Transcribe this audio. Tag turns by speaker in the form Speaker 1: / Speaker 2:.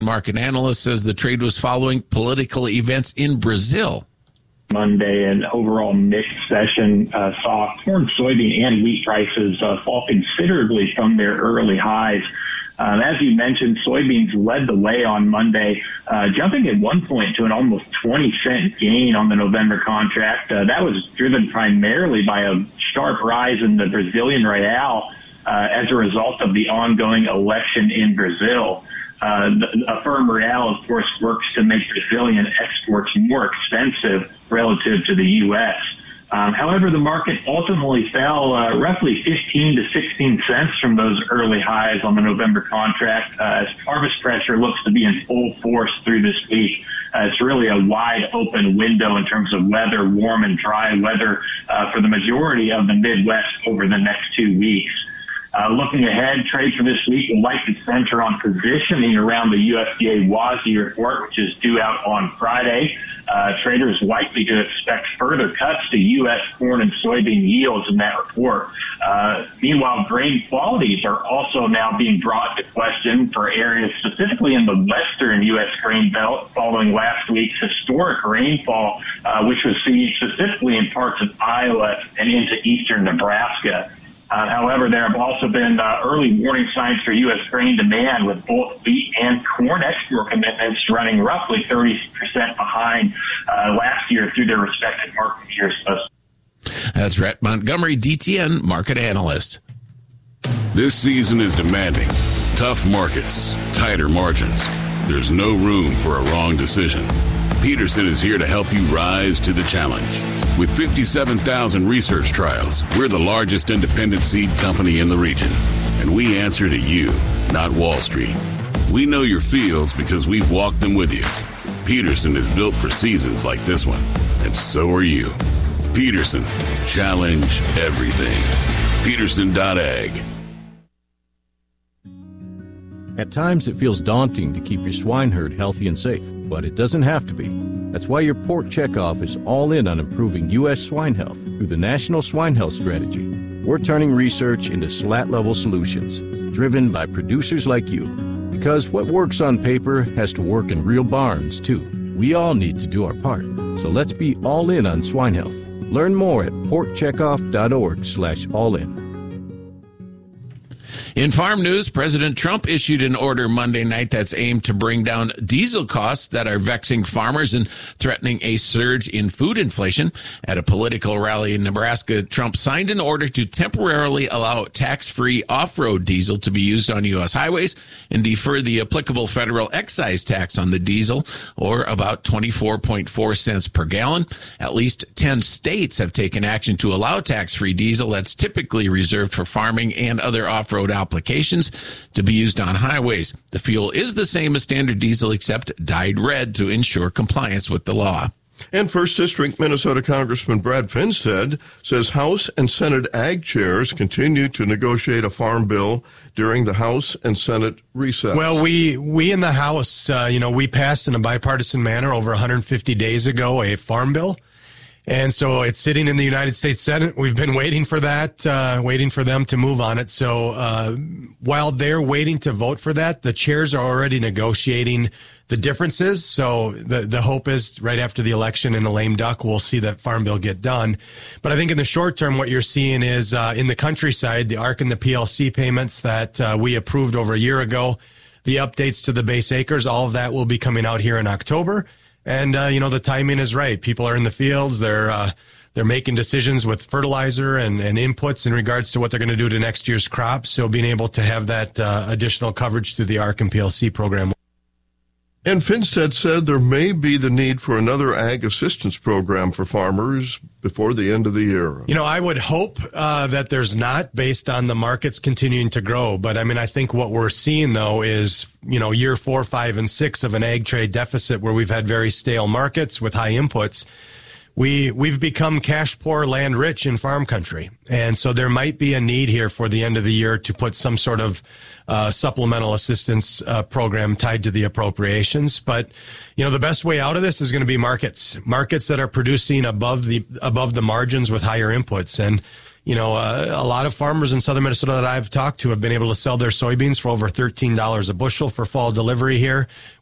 Speaker 1: Market analyst says the trade was following political events in Brazil.
Speaker 2: Monday, an overall mixed session saw corn, soybean, and wheat prices fall considerably from their early highs. As you mentioned, soybeans led the way on Monday, jumping at one point to an almost 20-cent gain on the November contract. That was driven primarily by a sharp rise in the Brazilian real as a result of the ongoing election in Brazil. A firm real, of course, works to make Brazilian exports more expensive relative to the U.S. However, the market ultimately fell roughly 15 to 16 cents from those early highs on the November contract as harvest pressure looks to be in full force through this week. It's really a wide open window in terms of weather, warm and dry weather for the majority of the Midwest over the next 2 weeks. Looking ahead, trade for this week will likely center on positioning around the USDA WASDE report, which is due out on Friday. Traders likely to expect further cuts to U.S. corn and soybean yields in that report. Meanwhile, grain qualities are also now being brought to question for areas specifically in the western U.S. grain belt following last week's historic rainfall, which was seen specifically in parts of Iowa and into eastern Nebraska. However, there have also been early warning signs for U.S. grain demand, with both wheat and corn export commitments running roughly 30% behind last year through their respective market years.
Speaker 1: That's Rhett Montgomery, DTN market analyst.
Speaker 3: This season is demanding. Tough markets, tighter margins. There's no room for a wrong decision. Peterson is here to help you rise to the challenge. With 57,000 research trials, we're the largest independent seed company in the region. And we answer to you, not Wall Street. We know your fields because we've walked them with you. Peterson is built for seasons like this one, and so are you. Peterson, challenge everything. Peterson.ag.
Speaker 4: At times, it feels daunting to keep your swine herd healthy and safe, but it doesn't have to be. That's why your Pork Checkoff is all in on improving U.S. swine health through the National Swine Health Strategy. We're turning research into slat-level solutions, driven by producers like you. Because what works on paper has to work in real barns, too. We all need to do our part. So let's be all in on swine health. Learn more at porkcheckoff.org/all-in.
Speaker 1: In farm news, President Trump issued an order Monday night that's aimed to bring down diesel costs that are vexing farmers and threatening a surge in food inflation. At a political rally in Nebraska, Trump signed an order to temporarily allow tax-free off-road diesel to be used on U.S. highways and defer the applicable federal excise tax on the diesel, or about 24.4 cents per gallon. At least 10 states have taken action to allow tax-free diesel that's typically reserved for farming and other off-road applications to be used on highways. The fuel is the same as standard diesel except dyed red to ensure compliance with the law.
Speaker 5: And 1st District Minnesota Congressman Brad Finstad says House and Senate Ag chairs continue to negotiate a farm bill during the House and Senate recess.
Speaker 6: Well, we in the House, we passed in a bipartisan manner over 150 days ago a farm bill. And so it's sitting in the United States Senate. We've been waiting for that, waiting for them to move on it. So while they're waiting to vote for that, the chairs are already negotiating the differences. So the hope is right after the election in a lame duck, we'll see that farm bill get done. But I think in the short term, what you're seeing is in the countryside, the ARC and the PLC payments that we approved over a year ago, the updates to the base acres, all of that will be coming out here in October. And, the timing is right. People are in the fields. They're making decisions with fertilizer and inputs in regards to what they're going to do to next year's crops. So being able to have that additional coverage through the ARC and PLC program.
Speaker 5: And Finstad said there may be the need for another ag assistance program for farmers before the end of the year.
Speaker 6: I would hope that there's not, based on the markets continuing to grow. But I think what we're seeing, though, is, year 4, 5, and 6 of an ag trade deficit where we've had very stale markets with high inputs. We've become cash poor, land rich in farm country. And so there might be a need here for the end of the year to put some sort of supplemental assistance program tied to the appropriations. But, the best way out of this is going to be markets that are producing above the margins with higher inputs. And, A lot of farmers in southern Minnesota that I've talked to have been able to sell their soybeans for over $13 a bushel for fall delivery here.